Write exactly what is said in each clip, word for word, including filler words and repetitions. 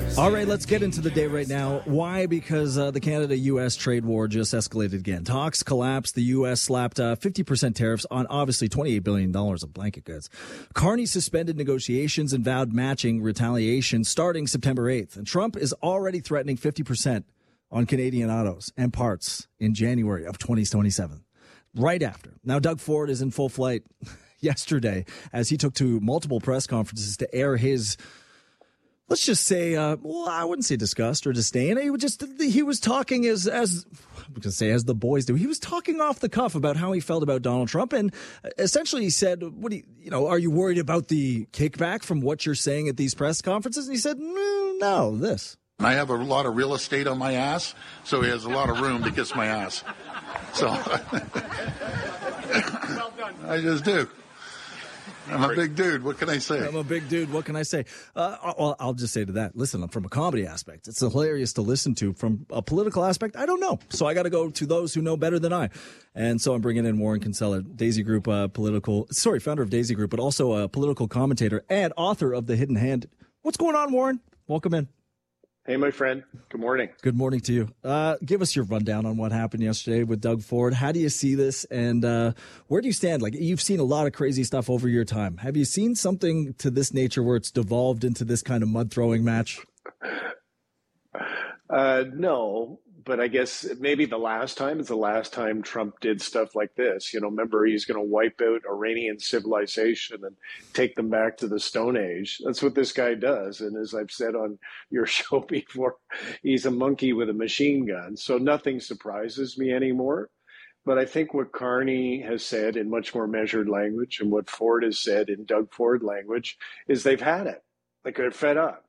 All right, let's get into the day right now. Why? Because uh, the Canada U S trade war just escalated again. Talks collapsed. The U S slapped uh, fifty percent tariffs on obviously twenty-eight billion dollars of blanket goods. Carney suspended negotiations and vowed matching retaliation starting September eighth. And Trump is already threatening fifty percent on Canadian autos and parts in January of twenty twenty-seven. Right after. Now, Doug Ford is in full flight yesterday as he took to multiple press conferences to air his, let's just say, uh, well, I wouldn't say disgust or disdain. He would just, he was talking as, as I'm going to say, as the boys do. He was talking off the cuff about how he felt about Donald Trump. And essentially he said, what do you, you know, are you worried about the kickback from what you're saying at these press conferences? And he said, no, no, this. I have a lot of real estate on my ass, so he has a lot of room to kiss my ass. So I just do. I'm a big dude. What can I say? I'm a big dude. What can I say? Uh, I'll, I'll just say to that, listen, from a comedy aspect, it's hilarious to listen to. From a political aspect, I don't know. So I got to go to those who know better than I. And so I'm bringing in Warren Kinsella, Daisy Group uh, political, sorry, founder of Daisy Group, but also a political commentator and author of The Hidden Hand. What's going on, Warren? Welcome in. Hey, my friend. Good morning. Good morning to you. Uh, give us your rundown on what happened yesterday with Doug Ford. How do you see this, and uh, where do you stand? Like, you've seen a lot of crazy stuff over your time. Have you seen something to this nature where it's devolved into this kind of mud-throwing match? Uh, no, but I guess maybe the last time is the last time Trump did stuff like this. You know, remember, he's going to wipe out Iranian civilization and take them back to the Stone Age. That's what this guy does. And as I've said on your show before, he's a monkey with a machine gun. So nothing surprises me anymore. But I think what Carney has said in much more measured language and what Ford has said in Doug Ford language is they've had it. Like, they're fed up.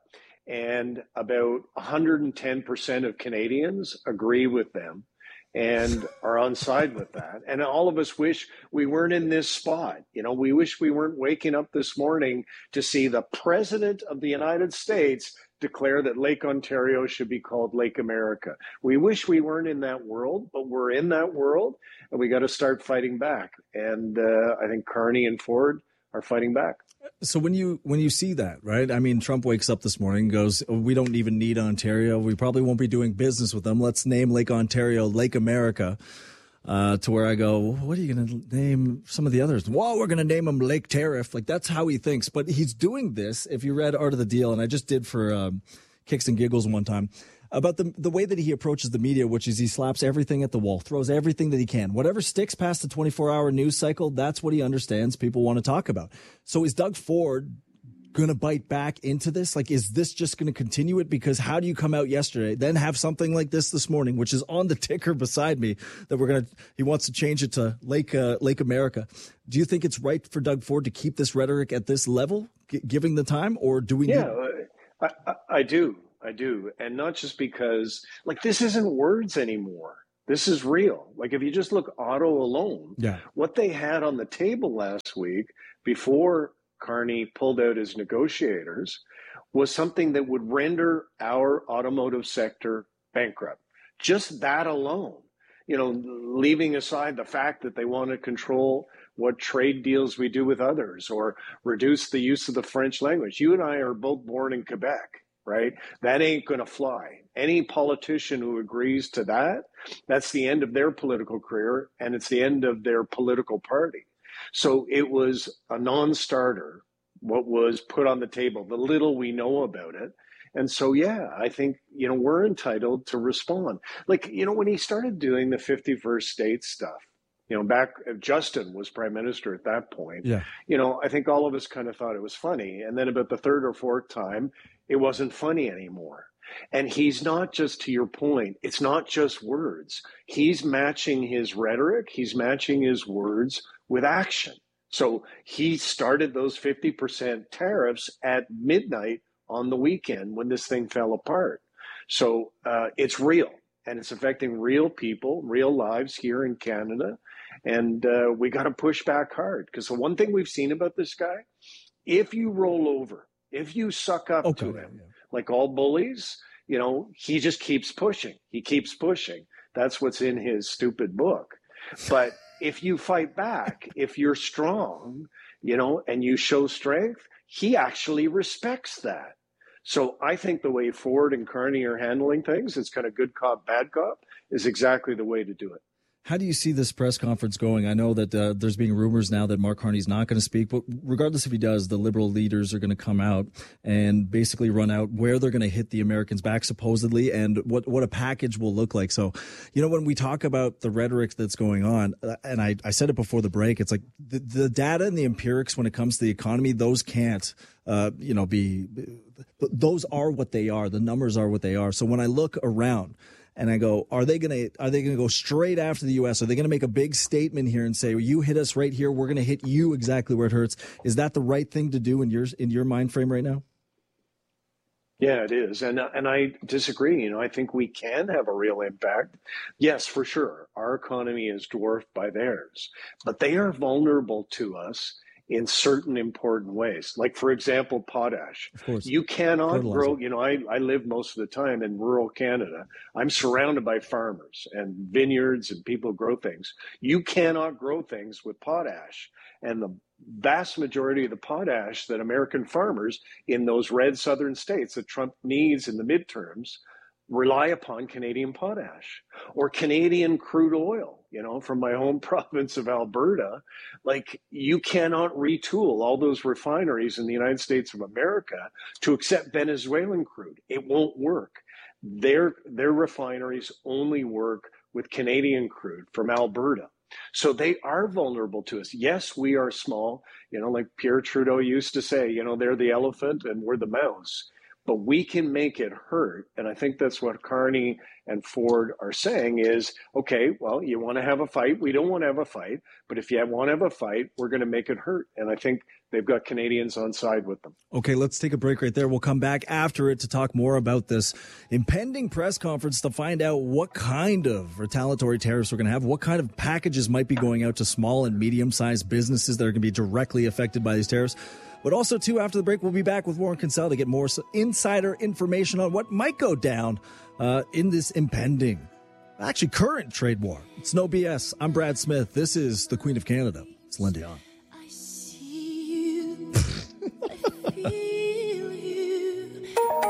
And about one hundred ten percent of Canadians agree with them and are on side with that. And all of us wish we weren't in this spot. You know, we wish we weren't waking up this morning to see the President of the United States declare that Lake Ontario should be called Lake America. We wish we weren't in that world, but we're in that world, and we got to start fighting back. And uh, I think Carney and Ford are fighting back. So when you when you see that, right? I mean, Trump wakes up this morning and goes, oh, we don't even need Ontario. We probably won't be doing business with them. Let's name Lake Ontario Lake America. Uh, to where I go, well, what are you going to name some of the others? Well, we're going to name them Lake Tariff. Like, that's how he thinks. But he's doing this, if you read Art of the Deal, and I just did for um, Kicks and Giggles one time, about the the way that he approaches the media, which is he slaps everything at the wall, throws everything that he can. Whatever sticks past the twenty-four hour news cycle, that's what he understands people want to talk about. So is Doug Ford going to bite back into this? Like, is this just going to continue it? Because how do you come out yesterday, then have something like this this morning, which is on the ticker beside me, that we're going to, he wants to change it to Lake, uh, Lake America. Do you think it's right for Doug Ford to keep this rhetoric at this level, g- giving the time, or do we yeah, need... I, I, I do. I do. And not just because, like, this isn't words anymore. This is real. Like, if you just look auto alone, yeah. what they had on the table last week before Carney pulled out his negotiators was something that would render our automotive sector bankrupt. Just that alone, you know, leaving aside the fact that they want to control what trade deals we do with others or reduce the use of the French language. You and I are both born in Quebec. Right? That ain't going to fly. Any politician who agrees to that, that's the end of their political career, and it's the end of their political party. So it was a non-starter, what was put on the table, the little we know about it. And so, yeah, I think, you know, we're entitled to respond. Like, you know, when he started doing the fifty-first state stuff, you know, back, Justin was prime minister at that point. Yeah. You know, I think all of us kind of thought it was funny. And then about the third or fourth time, it wasn't funny anymore. And he's not just, to your point, it's not just words. He's matching his rhetoric. He's matching his words with action. So he started those fifty percent tariffs at midnight on the weekend when this thing fell apart. So uh, it's real, and it's affecting real people, real lives here in Canada. And uh, we got to push back hard, because the one thing we've seen about this guy, if you roll over, if you suck up okay, to him, yeah. like all bullies, you know, he just keeps pushing. He keeps pushing. That's what's in his stupid book. But if you fight back, if you're strong, you know, and you show strength, he actually respects that. So I think the way Ford and Carney are handling things, it's kind of good cop, bad cop, is exactly the way to do it. How do you see this press conference going? I know that uh, there's being rumors now that Mark Carney's not going to speak, but regardless if he does, the Liberal leaders are going to come out and basically run out where they're going to hit the Americans back, supposedly, and what, what a package will look like. So, you know, when we talk about the rhetoric that's going on, and I, I said it before the break, it's like the, the data and the empirics when it comes to the economy, those can't, uh, you know, be, those are what they are. The numbers are what they are. So when I look around, and I go, are they going to are they going to go straight after the U S? Are they going to make a big statement here and say, well, you hit us right here, we're going to hit you exactly where it hurts? Is that the right thing to do in your in your mind frame right now? Yeah, it is. And and I disagree. You know, I think we can have a real impact. Yes, for sure. Our economy is dwarfed by theirs, but they are vulnerable to us in certain important ways. Like, for example, potash. Of course. You cannot grow, you know, I, I live most of the time in rural Canada. I'm surrounded by farmers and vineyards and people grow things. You cannot grow things with potash. And the vast majority of the potash that American farmers in those red southern states that Trump needs in the midterms rely upon Canadian potash or Canadian crude oil, you know, from my home province of Alberta. Like, you cannot retool all those refineries in the United States of America to accept Venezuelan crude. It won't work. Their, their refineries only work with Canadian crude from Alberta. So they are vulnerable to us. Yes, we are small, you know, like Pierre Trudeau used to say, you know, they're the elephant and we're the mouse. But we can make it hurt. And I think that's what Carney and Ford are saying is, okay, well, you want to have a fight. We don't want to have a fight. But if you want to have a fight, we're going to make it hurt. And I think they've got Canadians on side with them. Okay, let's take a break right there. We'll come back after it to talk more about this impending press conference to find out what kind of retaliatory tariffs we're going to have, what kind of packages might be going out to small and medium-sized businesses that are going to be directly affected by these tariffs. But also, too, after the break, we'll be back with Warren Kinsella to get more insider information on what might go down uh, in this impending, actually current trade war. It's no B S. I'm Brad Smith. This is the Queen of Canada. It's Lindy On. I see you. I feel you.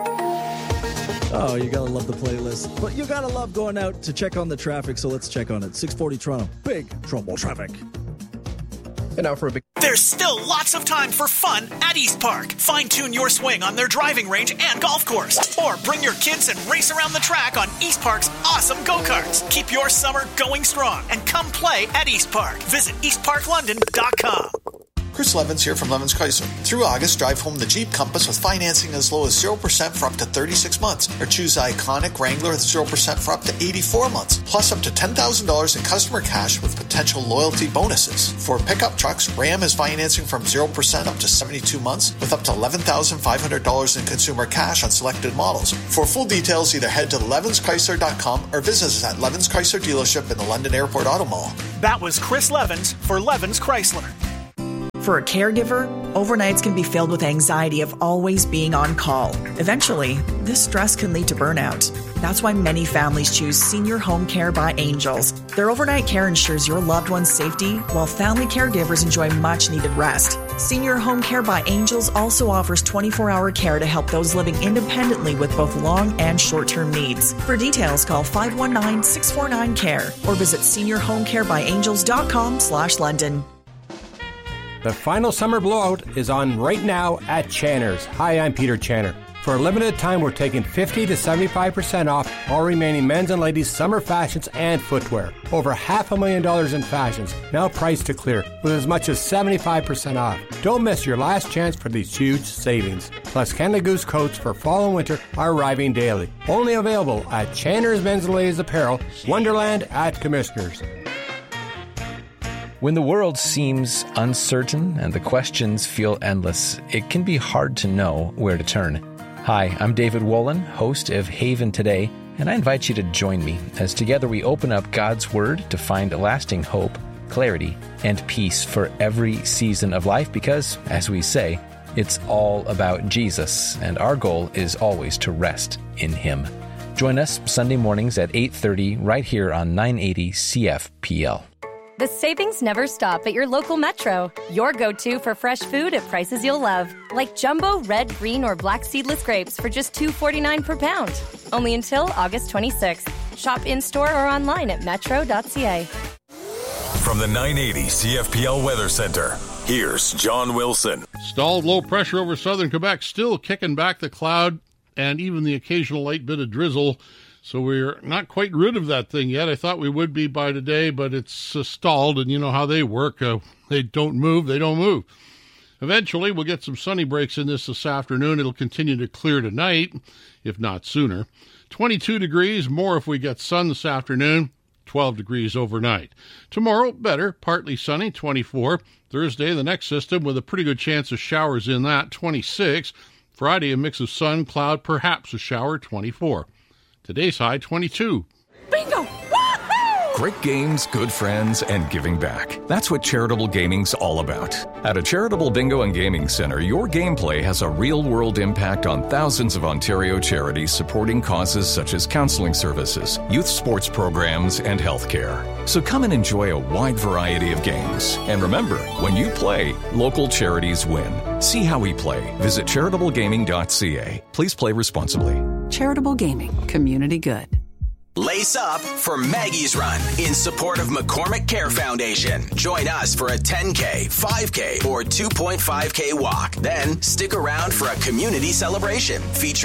Oh, you gotta love the playlist. But you gotta love going out to check on the traffic, so let's check on it. six forty Toronto. Big trouble traffic. And now for a big... There's still lots of time for fun at East Park. Fine-tune your swing on their driving range and golf course. Or bring your kids and race around the track on East Park's awesome go-karts. Keep your summer going strong and come play at East Park. Visit east park london dot com. Chris Levins here from Levins Chrysler. Through August, drive home the Jeep Compass with financing as low as zero percent for up to thirty-six months. Or choose the iconic Wrangler with zero percent for up to eighty-four months. Plus up to ten thousand dollars in customer cash with potential loyalty bonuses. For pickup trucks, Ram is financing from zero percent up to seventy-two months with up to eleven thousand five hundred dollars in consumer cash on selected models. For full details, either head to levins chrysler dot com or visit us at Levins Chrysler dealership in the London Airport Auto Mall. That was Chris Levins for Levins Chrysler. For a caregiver, overnights can be filled with anxiety of always being on call. Eventually, this stress can lead to burnout. That's why many families choose Senior Home Care by Angels. Their overnight care ensures your loved one's safety, while family caregivers enjoy much-needed rest. Senior Home Care by Angels also offers twenty-four hour care to help those living independently with both long and short-term needs. For details, call five one nine, six four nine, C A R E or visit senior home care by angels dot com slash London. The final summer blowout is on right now at Channer's. Hi, I'm Peter Channer. For a limited time, we're taking fifty to seventy-five percent off all remaining men's and ladies' summer fashions and footwear. Over half a million dollars in fashions, now priced to clear, with as much as seventy-five percent off. Don't miss your last chance for these huge savings. Plus, Canada Goose coats for fall and winter are arriving daily. Only available at Channer's Men's and Ladies Apparel, Wonderland at Commissioners. When the world seems uncertain and the questions feel endless, it can be hard to know where to turn. Hi, I'm David Wolin, host of Haven Today, and I invite you to join me as together we open up God's Word to find lasting hope, clarity, and peace for every season of life because, as we say, it's all about Jesus, and our goal is always to rest in Him. Join us Sunday mornings at eight thirty right here on nine eighty C F P L. The savings never stop at your local Metro. Your go-to for fresh food at prices you'll love. Like jumbo red, green, or black seedless grapes for just two dollars and forty-nine cents per pound. Only until August twenty-sixth. Shop in-store or online at metro dot c a. From the nine eighty C F P L Weather Center, here's John Wilson. Stalled low pressure over southern Quebec, still kicking back the cloud and even the occasional light bit of drizzle. So we're not quite rid of that thing yet. I thought we would be by today, but it's uh, stalled, and you know how they work. Uh, they don't move, they don't move. Eventually, we'll get some sunny breaks in this this afternoon. It'll continue to clear tonight, if not sooner. twenty-two degrees, more if we get sun this afternoon. twelve degrees overnight. Tomorrow, better, partly sunny, twenty-four. Thursday, the next system with a pretty good chance of showers in that, twenty-six. Friday, a mix of sun, cloud, perhaps a shower, twenty-four. Today's high, twenty-two. Bingo! Great games, good friends, and giving back. That's what Charitable Gaming's all about. At a Charitable Bingo and Gaming Center, your gameplay has a real-world impact on thousands of Ontario charities supporting causes such as counseling services, youth sports programs, and healthcare. So come and enjoy a wide variety of games. And remember, when you play, local charities win. See how we play. Visit charitable gaming dot c a. Please play responsibly. Charitable Gaming. Community good. Lace up for Maggie's Run in support of McCormick Care Foundation. Join us for a ten K, five K, or two point five K walk. Then stick around for a community celebration featuring